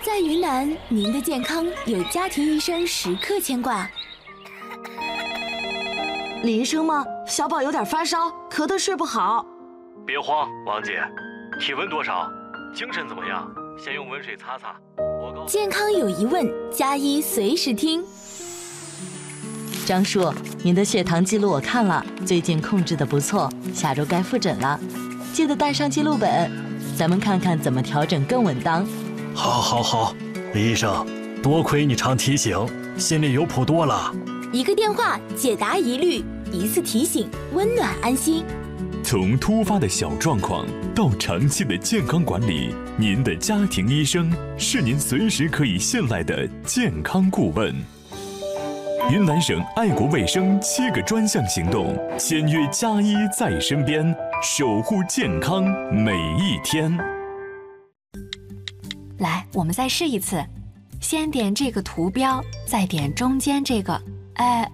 在云南，您的健康有家庭医生时刻牵挂。 李医生吗？小宝有点发烧，咳得睡不好。 别慌，王姐，体温多少？精神怎么样？先用温水擦擦。 健康有疑问，加医随时听。 张叔，您的血糖记录我看了，最近控制得不错，下周该复诊了，记得带上记录本，咱们看看怎么调整更稳当。 好，李医生，多亏你常提醒，心里有谱多了。 一个电话解答疑虑，一次提醒温暖安心。 从突发的小状况到长期的健康管理，您的家庭医生是您随时可以信赖的健康顾问。云南省爱国卫生7个专项行动，签约家医在身边，守护健康每一天。 来，我们再试一次，先点这个图标，再点中间这个。